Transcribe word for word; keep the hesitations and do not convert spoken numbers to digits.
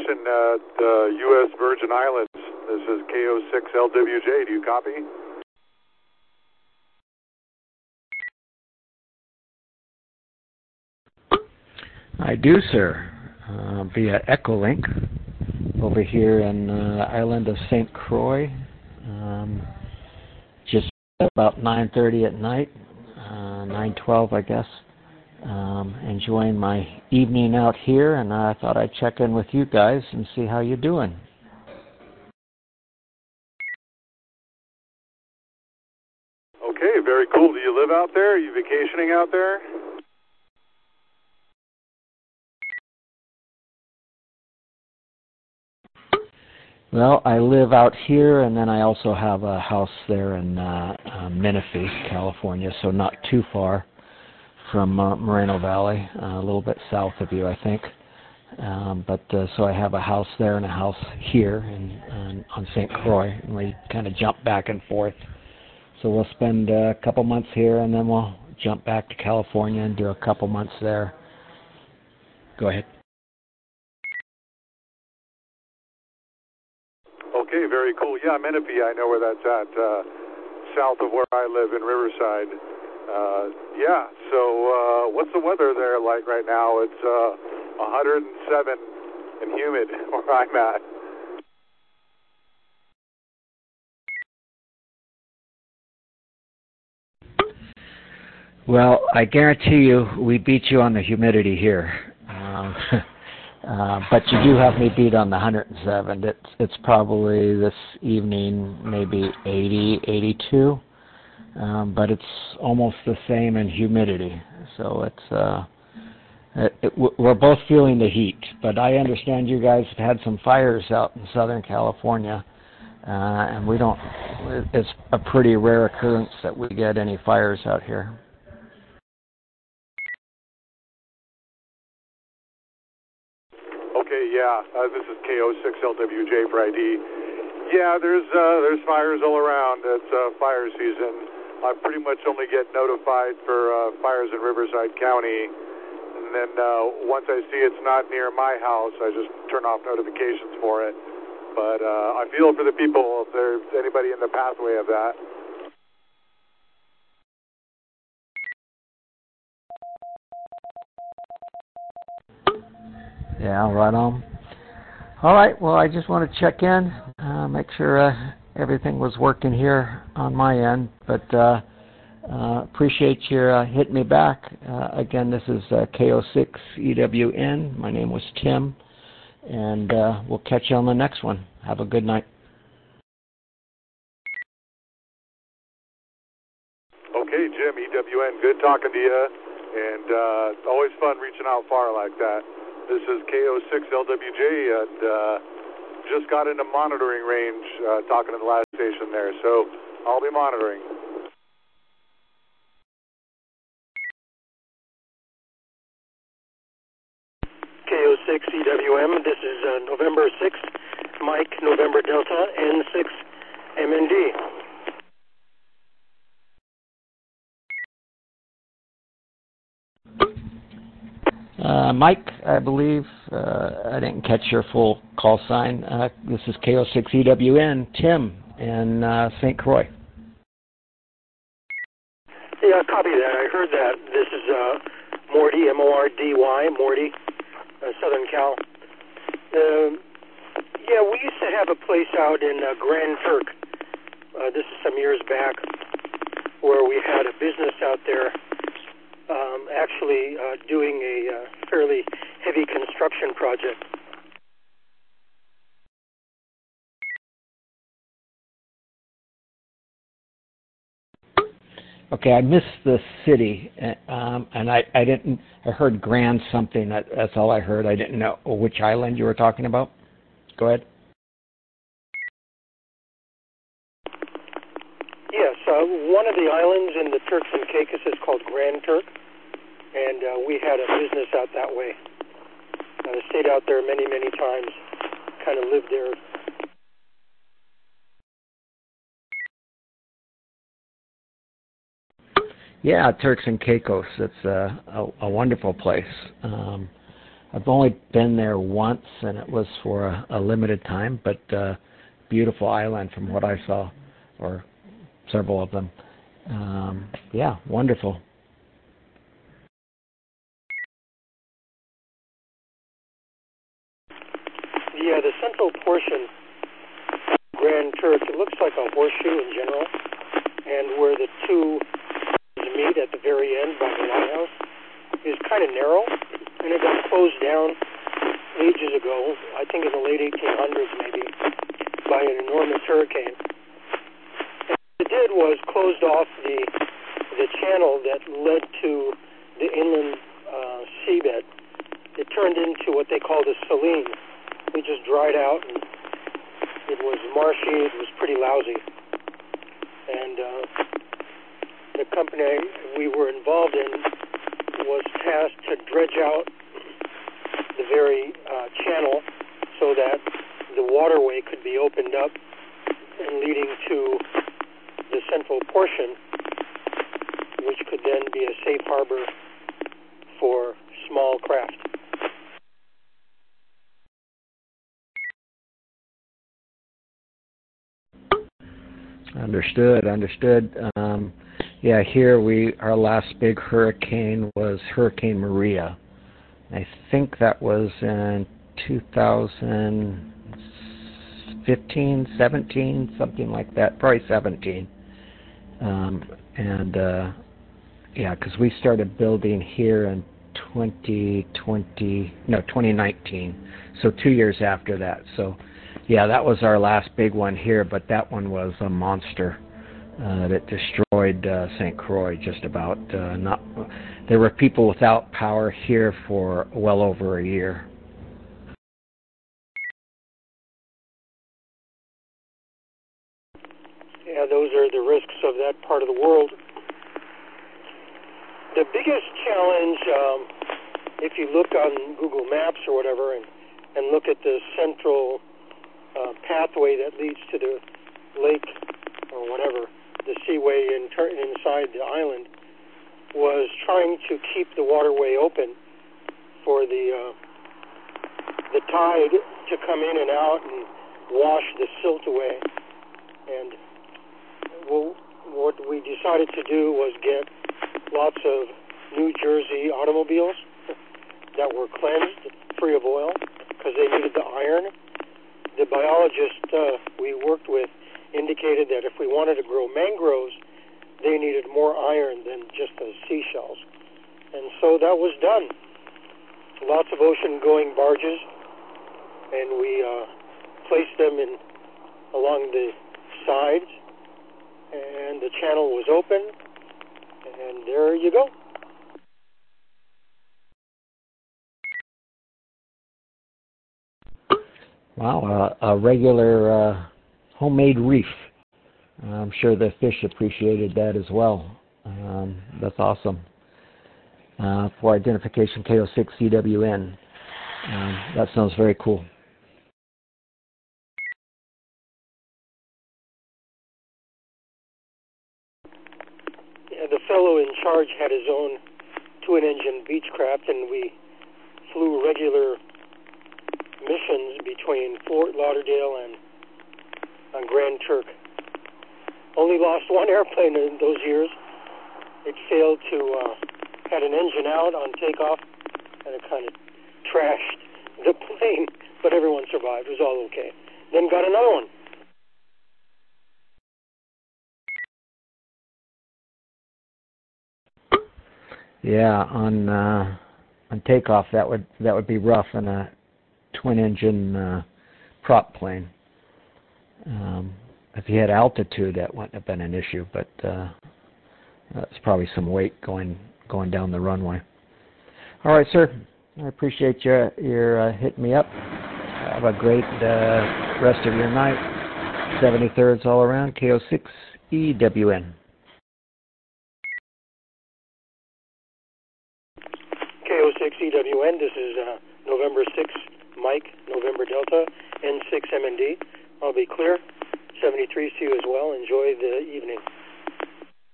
station at the U S Virgin Islands. This is K O six L W J. Do you copy? I do, sir, uh, via Echolink over here in uh, island of Saint Croix. Um, just about nine thirty at night, uh, nine twelve, I guess. Um, enjoying my evening out here, and I thought I'd check in with you guys and see how you're doing. Okay, very cool. Do you live out there? Are you vacationing out there? Well, I live out here, and then I also have a house there in uh, uh, Menifee, California, so not too far from uh, Moreno Valley, uh, a little bit south of you, I think. Um, but uh, so I have a house there and a house here in, in, on Saint Croix, and we kind of jump back and forth. So we'll spend uh, a couple months here, and then we'll jump back to California and do a couple months there. Go ahead. Okay, very cool. Yeah, Menifee, I know where that's at, uh, south of where I live in Riverside. Uh, yeah, so uh, what's the weather there like right now? It's uh, one hundred seven and humid where I'm at. Well, I guarantee you we beat you on the humidity here. Um, uh, but you do have me beat on the one hundred seven. It's, it's probably this evening maybe eighty, eighty-two. Um, but it's almost the same in humidity. So it's uh, it, it, we're both feeling the heat. But I understand you guys have had some fires out in Southern California, uh, and we don't. It's a pretty rare occurrence that we get any fires out here. Okay, yeah, uh, this is K O six L W J for I D. Yeah, there's uh, there's fires all around. It's uh, fire season. I pretty much only get notified for uh, fires in Riverside County, and then uh, once I see it's not near my house, I just turn off notifications for it. But uh, I feel for the people if there's anybody in the pathway of that. Yeah, right on. All right, well, I just want to check in, uh, make sure uh, everything was working here on my end, but uh, uh, appreciate your uh, hitting me back. Uh, again, this is uh, K O six E W N. My name was Tim, and uh, we'll catch you on the next one. Have a good night. Okay, Jim, E W N, good talking to you, and uh, it's always fun reaching out far like that. This is K O six L W J, and uh, just got into monitoring range uh, talking to the last station there, so I'll be monitoring. K O six E W M, this is uh, November sixth, Mike, November Delta, N six M N D. Uh, Mike, I believe, uh, I didn't catch your full call sign. Uh, this is K O six E W N, Tim, in uh, Saint Croix. Yeah, copy that. I heard that. This is uh, Morty, M O R D Y, Morty, uh, Southern Cal. Uh, yeah, we used to have a place out in uh, Grand Turk. Uh, this is some years back, where we had a business out there um, actually uh, doing a uh, fairly heavy construction project. Okay, I missed the city, um, and I, I didn't, I heard Grand something, that, that's all I heard. I didn't know which island you were talking about. Go ahead. Yes, uh, one of the islands in the Turks and Caicos is called Grand Turk, and uh, we had a business out that way. I stayed out there many, many times, kind of lived there. Yeah, Turks and Caicos. It's a, a, a wonderful place. Um, I've only been there once, and it was for a, a limited time, but uh, beautiful island from what I saw, or several of them. Um, yeah, wonderful. Yeah, the central portion, Grand Turk, it looks like a horseshoe in general, and where the two meet at the very end by the lighthouse is kind of narrow, and it got closed down ages ago, I think in the late eighteen hundreds maybe, by an enormous hurricane. And what it did was closed off the the channel that led to the inland uh, seabed. It turned into what they call the saline. It just dried out, and it was marshy, it was pretty lousy. And uh, the company we were involved in was tasked to dredge out the very uh, channel so that the waterway could be opened up and leading to the central portion, which could then be a safe harbor for small craft. Understood, understood. Um, yeah, here we, our last big hurricane was Hurricane Maria. I think that was in two thousand fifteen, seventeen, something like that, probably seventeen. Um, and, uh, yeah, because we started building here in twenty twenty, no, twenty nineteen, so two years after that. So, yeah, that was our last big one here, but that one was a monster uh, that destroyed uh, Saint Croix just about. Uh, not, there were people without power here for well over a year. Yeah, those are the risks of that part of the world. The biggest challenge, um, if you look on Google Maps or whatever, and, and look at the central Uh, pathway that leads to the lake or whatever, the seaway in, inside the island, was trying to keep the waterway open for the uh, the tide to come in and out and wash the silt away. And well, what we decided to do was get lots of New Jersey automobiles that were cleansed, free of oil, because they needed the iron. The biologist uh, we worked with indicated that if we wanted to grow mangroves, they needed more iron than just the seashells. And so that was done. Lots of ocean-going barges, and we uh, placed them in along the sides, and the channel was open, and there you go. Wow, uh, a regular uh, homemade reef. I'm sure the fish appreciated that as well. Um, that's awesome. Uh, for identification K O six C W N. Um, that sounds very cool. Yeah, the fellow in charge had his own twin-engine Beechcraft, and we flew regular missions between Fort Lauderdale and on Grand Turk. Only lost one airplane in those years. It failed to, uh, had an engine out on takeoff, and it kind of trashed the plane, but everyone survived. It was all okay. Then got another one. Yeah, on uh, on takeoff that would that would be rough in a twin-engine uh, prop plane. Um, if you had altitude, that wouldn't have been an issue, but uh, that's probably some weight going going down the runway. All right, sir. I appreciate you your uh, hitting me up. Have a great uh, rest of your night. seventy-thirds all around, K O six E W N. K O six E W N, this is uh, November sixth, Mike, November Delta, N six M N D. I'll be clear. seventy-three, see you as well. Enjoy the evening.